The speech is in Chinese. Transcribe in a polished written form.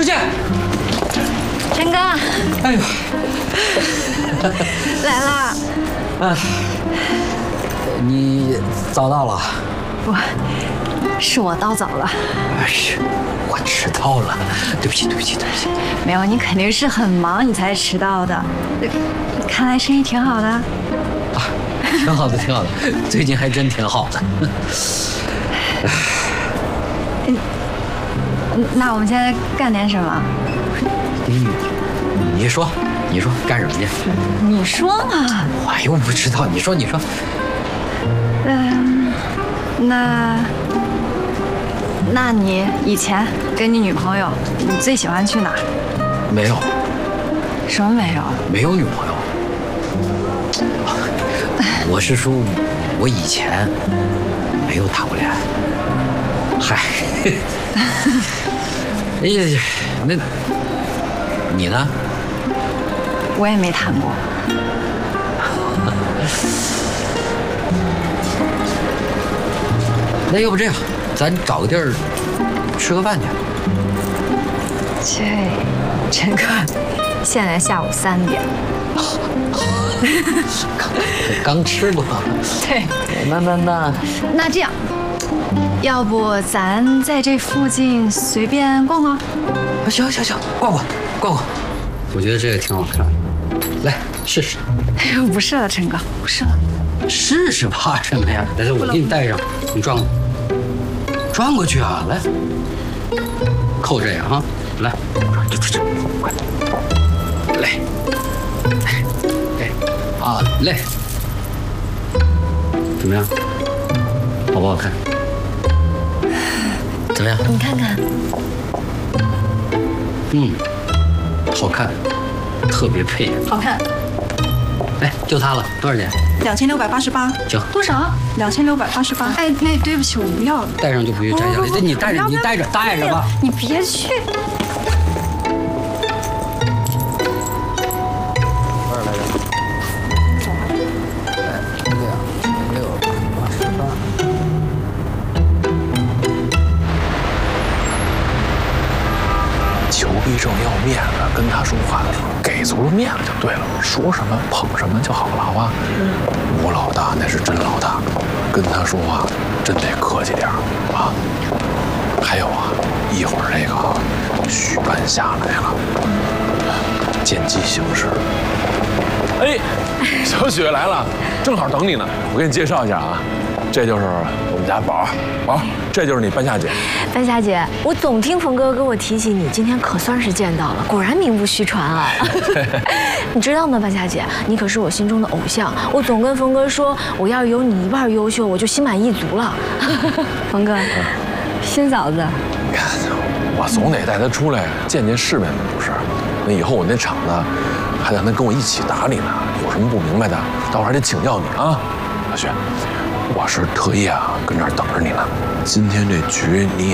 出去！ 陈哥， 哎呦， 来了。 啊，你早到了。 不，是我到早了。 是，我迟到了，对不起。 没有，你肯定是很忙，你才迟到的。看来生意挺好的。 啊，挺好的，最近还真挺好的。 那我们现在干点什么？ 你说干什么去？ 你说嘛。 我又不知道，你说。 那你以前跟你女朋友，你最喜欢去哪儿？ 没有。 什么没有？ 没有女朋友。我是说，我以前没有谈过恋爱。嗨，哎呀，那你呢？ 我也没谈过。 那要不这样，咱找个地儿吃个饭去。 陈哥，现在下午3点。 刚吃过。 对。那这样，要不咱在这附近随便逛逛？ 行，逛逛。我觉得这个挺好看，来试试。 哎呦，不是了，陈哥，不是了。 试试怕什么呀？来，我给你带上，你转过去啊！来，扣这样啊！来，这，快，来，啊，来，怎么样？好不好看？怎么样？ 你看看。 好看，特别配。 好看。 哎，就它了，多少钱 ？2688。 行。 多少 ？2688。 哎，那对不起，我不要了。 带上就不许摘下来。你带着吧。 你别去。 多少来着？2688。 裘逼正要面子，跟他说话的时候给足了面子就对了，说什么捧什么就好了，好吧？吴老大那是真老大，跟他说话真得客气点啊。还有啊，一会儿这个许班下来了，见机行事。哎，小雪来了，正好等你呢。我给你介绍一下啊，这就是我们家宝，这就是你班夏姐。 班夏姐，我总听冯哥跟我提起你，今天可算是见到了，果然名不虚传啊！你知道吗，班夏姐，你可是我心中的偶像，我总跟冯哥说，我要是有你一半优秀，我就心满意足了。 冯哥，新嫂子， 你看，我总得带他出来见见世面的，不是？那以后我那厂子还让他跟我一起打理呢，有什么不明白的，到时候还得请教你啊，小雪。我是特意跟这儿等着你呢。今天这局你也